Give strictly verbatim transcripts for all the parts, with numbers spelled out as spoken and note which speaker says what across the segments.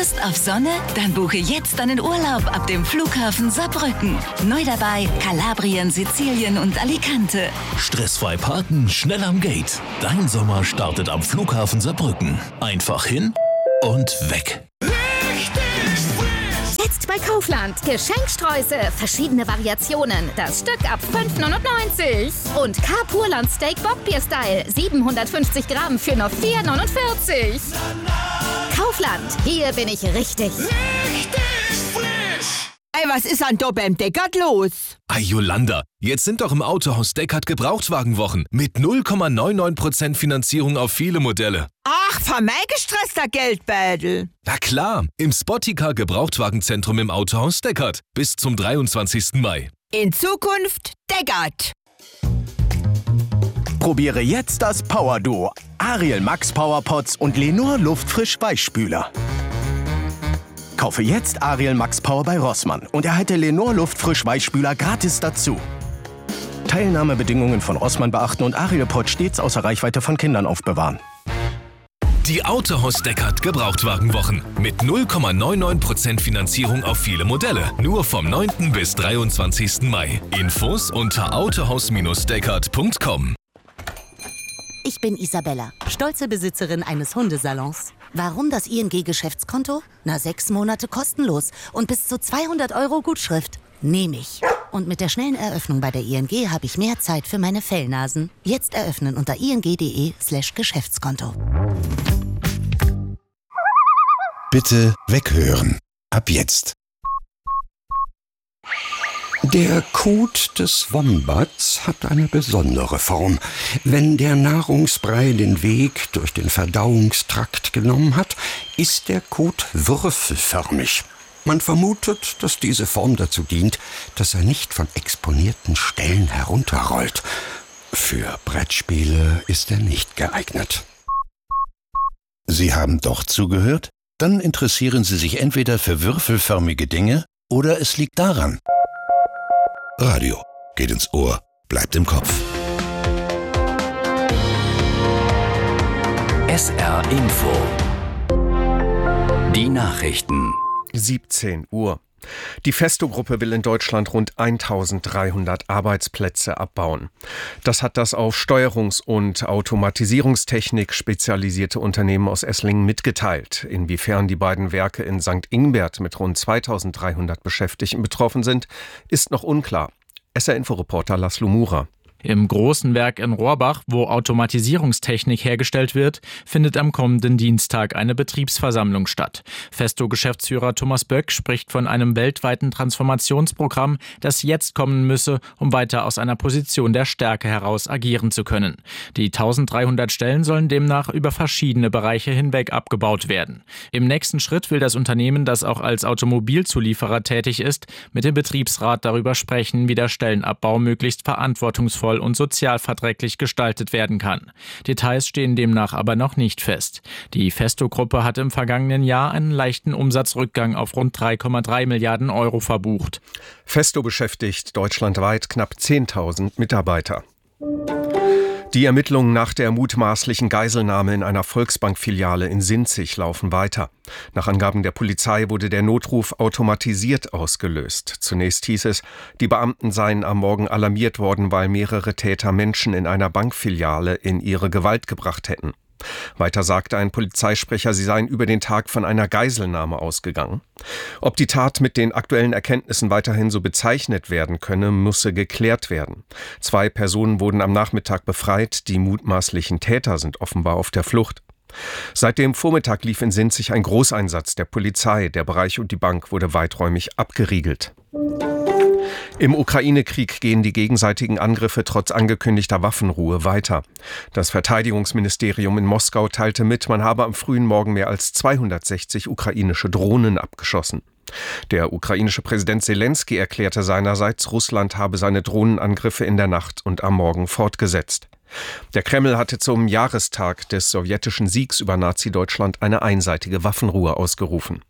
Speaker 1: Lust auf Sonne? Dann buche jetzt deinen Urlaub ab dem Flughafen Saarbrücken. Neu dabei Kalabrien, Sizilien und Alicante.
Speaker 2: Stressfrei parken, schnell am Gate. Dein Sommer startet am Flughafen Saarbrücken. Einfach hin und weg.
Speaker 3: Jetzt bei Kaufland. Geschenksträuße, verschiedene Variationen. Das Stück ab fünf neunundneunzig. Und Carpurland Steak Bockbier-Style. siebenhundertfünfzig Gramm für nur vier neunundvierzig. Kaufland, hier bin ich richtig.
Speaker 4: Richtig frisch!
Speaker 5: Ey, was ist an da beim Deckard los?
Speaker 2: Ei, Jolanda, jetzt sind doch im Autohaus Deckard Gebrauchtwagenwochen mit null Komma neunundneunzig Prozent Finanzierung auf viele Modelle.
Speaker 5: Ach, für mein gestresster Geldbeutel.
Speaker 2: Na klar, im Spotticar Gebrauchtwagenzentrum im Autohaus Deckard bis zum dreiundzwanzigsten Mai.
Speaker 5: In Zukunft Deckard.
Speaker 6: Probiere jetzt das Power-Duo. Ariel Max Powerpots und Lenor Luftfrisch Weichspüler. Kaufe jetzt Ariel Max Power bei Rossmann und erhalte Lenor Luftfrisch Weichspüler gratis dazu. Teilnahmebedingungen von Rossmann beachten und Ariel Pot stets außer Reichweite von Kindern aufbewahren.
Speaker 2: Die Autohaus Deckard Gebrauchtwagenwochen mit null Komma neunundneunzig Prozent Finanzierung auf viele Modelle. Nur vom neunten bis dreiundzwanzigsten Mai. Infos unter autohaus deckard punkt com.
Speaker 7: Ich bin Isabella, stolze Besitzerin eines Hundesalons. Warum das I N G-Geschäftskonto? Na, sechs Monate kostenlos und bis zu zweihundert Euro Gutschrift. Nehme ich. Und mit der schnellen Eröffnung bei der I N G habe ich mehr Zeit für meine Fellnasen. Jetzt eröffnen unter ing.de slash Geschäftskonto.
Speaker 8: Bitte weghören. Ab jetzt. Der Kot des Wombats hat eine besondere Form. Wenn der Nahrungsbrei den Weg durch den Verdauungstrakt genommen hat, ist der Kot würfelförmig. Man vermutet, dass diese Form dazu dient, dass er nicht von exponierten Stellen herunterrollt. Für Brettspiele ist er nicht geeignet. Sie haben doch zugehört? Dann interessieren Sie sich entweder für würfelförmige Dinge oder es liegt daran. Radio geht ins Ohr, bleibt im Kopf.
Speaker 9: S R Info. Die Nachrichten.
Speaker 10: siebzehn Uhr. Die Festo-Gruppe will in Deutschland rund eintausenddreihundert Arbeitsplätze abbauen. Das hat das auf Steuerungs- und Automatisierungstechnik spezialisierte Unternehmen aus Esslingen mitgeteilt. Inwiefern die beiden Werke in Sankt Ingbert mit rund zweitausenddreihundert Beschäftigten betroffen sind, ist noch unklar. S R-Info-Reporter Laszlo Mura.
Speaker 11: Im großen Werk in Rohrbach, wo Automatisierungstechnik hergestellt wird, findet am kommenden Dienstag eine Betriebsversammlung statt. Festo-Geschäftsführer Thomas Böck spricht von einem weltweiten Transformationsprogramm, das jetzt kommen müsse, um weiter aus einer Position der Stärke heraus agieren zu können. Die eintausenddreihundert Stellen sollen demnach über verschiedene Bereiche hinweg abgebaut werden. Im nächsten Schritt will das Unternehmen, das auch als Automobilzulieferer tätig ist, mit dem Betriebsrat darüber sprechen, wie der Stellenabbau möglichst verantwortungsvoll und sozialverträglich gestaltet werden kann. Details stehen demnach aber noch nicht fest. Die Festo-Gruppe hat im vergangenen Jahr einen leichten Umsatzrückgang auf rund drei Komma drei Milliarden Euro verbucht.
Speaker 10: Festo beschäftigt deutschlandweit knapp zehntausend Mitarbeiter. Die Ermittlungen nach der mutmaßlichen Geiselnahme in einer Volksbank-Filiale in Sinzig laufen weiter. Nach Angaben der Polizei wurde der Notruf automatisiert ausgelöst. Zunächst hieß es, die Beamten seien am Morgen alarmiert worden, weil mehrere Täter Menschen in einer Bankfiliale in ihre Gewalt gebracht hätten. Weiter sagte ein Polizeisprecher, sie seien über den Tag von einer Geiselnahme ausgegangen. Ob die Tat mit den aktuellen Erkenntnissen weiterhin so bezeichnet werden könne, müsse geklärt werden. Zwei Personen wurden am Nachmittag befreit, die mutmaßlichen Täter sind offenbar auf der Flucht. Seit dem Vormittag lief in Sinzig ein Großeinsatz der Polizei. Der Bereich und die Bank wurde weiträumig abgeriegelt. Im Ukraine-Krieg gehen die gegenseitigen Angriffe trotz angekündigter Waffenruhe weiter. Das Verteidigungsministerium in Moskau teilte mit, man habe am frühen Morgen mehr als zweihundertsechzig ukrainische Drohnen abgeschossen. Der ukrainische Präsident Selenskyj erklärte seinerseits, Russland habe seine Drohnenangriffe in der Nacht und am Morgen fortgesetzt. Der Kreml hatte zum Jahrestag des sowjetischen Siegs über Nazi-Deutschland eine einseitige Waffenruhe ausgerufen.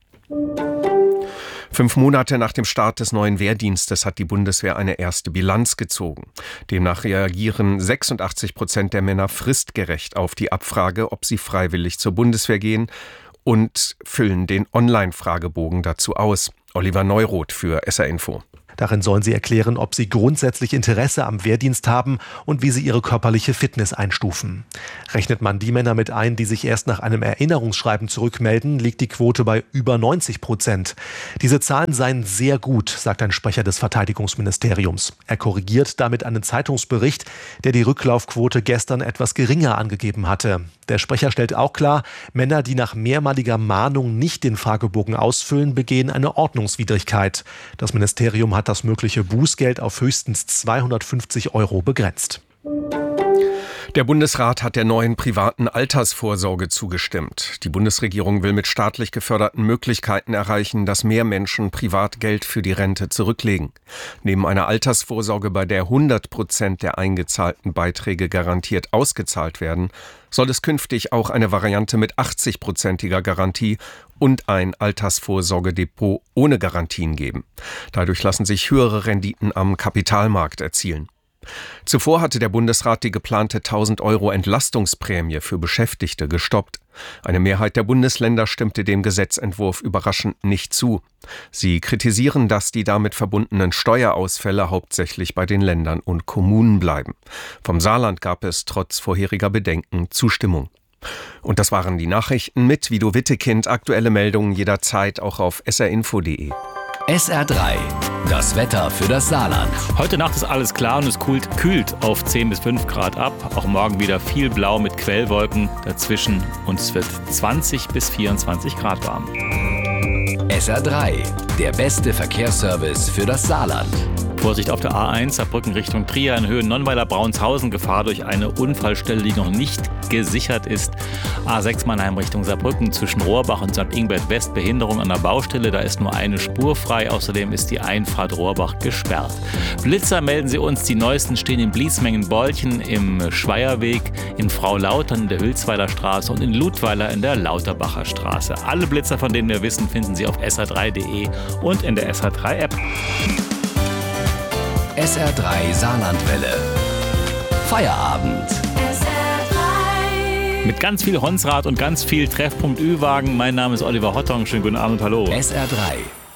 Speaker 10: Fünf Monate nach dem Start des neuen Wehrdienstes hat die Bundeswehr eine erste Bilanz gezogen. Demnach reagieren sechsundachtzig Prozent der Männer fristgerecht auf die Abfrage, ob sie freiwillig zur Bundeswehr gehen, und füllen den Online-Fragebogen dazu aus. Oliver Neuroth für S R Info.
Speaker 12: Darin sollen sie erklären, ob sie grundsätzlich Interesse am Wehrdienst haben und wie sie ihre körperliche Fitness einstufen. Rechnet man die Männer mit ein, die sich erst nach einem Erinnerungsschreiben zurückmelden, liegt die Quote bei über neunzig Prozent. Diese Zahlen seien sehr gut, sagt ein Sprecher des Verteidigungsministeriums. Er korrigiert damit einen Zeitungsbericht, der die Rücklaufquote gestern etwas geringer angegeben hatte. Der Sprecher stellt auch klar, Männer, die nach mehrmaliger Mahnung nicht den Fragebogen ausfüllen, begehen eine Ordnungswidrigkeit. Das Ministerium hat das mögliche Bußgeld auf höchstens zweihundertfünfzig Euro begrenzt.
Speaker 10: Der Bundesrat hat der neuen privaten Altersvorsorge zugestimmt. Die Bundesregierung will mit staatlich geförderten Möglichkeiten erreichen, dass mehr Menschen privat Geld für die Rente zurücklegen. Neben einer Altersvorsorge, bei der hundert Prozent der eingezahlten Beiträge garantiert ausgezahlt werden, soll es künftig auch eine Variante mit achtzig-prozentiger Garantie und ein Altersvorsorgedepot ohne Garantien geben. Dadurch lassen sich höhere Renditen am Kapitalmarkt erzielen. Zuvor hatte der Bundesrat die geplante tausend Euro Entlastungsprämie für Beschäftigte gestoppt. Eine Mehrheit der Bundesländer stimmte dem Gesetzentwurf überraschend nicht zu. Sie kritisieren, dass die damit verbundenen Steuerausfälle hauptsächlich bei den Ländern und Kommunen bleiben. Vom Saarland gab es trotz vorheriger Bedenken Zustimmung. Und das waren die Nachrichten mit Vido Wittekind. Aktuelle Meldungen jederzeit auch auf s r info punkt d e.
Speaker 9: S R drei, das Wetter für das Saarland.
Speaker 13: Heute Nacht ist alles klar und es kühlt, kühlt auf zehn bis fünf Grad ab. Auch morgen wieder viel Blau mit Quellwolken dazwischen und es wird zwanzig bis vierundzwanzig Grad warm.
Speaker 9: S R drei, der beste Verkehrsservice für das Saarland.
Speaker 13: Vorsicht auf der A eins, Saarbrücken Richtung Trier in Höhe Nonnweiler-Braunshausen. Gefahr durch eine Unfallstelle, die noch nicht gesichert ist. A sechs Mannheim Richtung Saarbrücken zwischen Rohrbach und Sankt Ingbert West. Behinderung an der Baustelle, da ist nur eine Spur frei. Außerdem ist die Einfahrt Rohrbach gesperrt. Blitzer melden Sie uns. Die neuesten stehen in Bliesmengen-Bolchen im Schweierweg, in Frau-Lautern in der Hülsweiler Straße und in Ludweiler in der Lauterbacher Straße. Alle Blitzer, von denen wir wissen, finden Sie auf s r drei punkt d e und in der S R drei App.
Speaker 9: S R drei Saarlandwelle. Feierabend.
Speaker 13: Mit ganz viel Honsrad und ganz viel Treffpunkt Ü-Wagen. Mein Name ist Oliver Hottong. Schönen guten Abend, hallo.
Speaker 9: S R drei.